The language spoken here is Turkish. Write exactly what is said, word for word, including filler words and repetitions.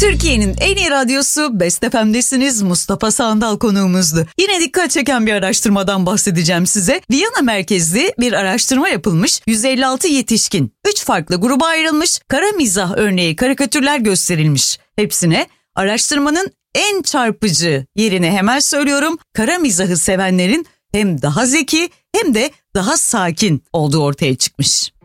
Türkiye'nin en iyi radyosu Best F M'desiniz. Mustafa Sandal konuğumuzdu. Yine dikkat çeken bir araştırmadan bahsedeceğim size. Viyana merkezli bir araştırma yapılmış. yüz elli altı yetişkin üç farklı gruba ayrılmış. Kara mizah örneği karikatürler gösterilmiş. Hepsine araştırmanın en çarpıcı yerini hemen söylüyorum. Kara mizahı sevenlerin hem daha zeki hem de daha sakin olduğu ortaya çıkmış.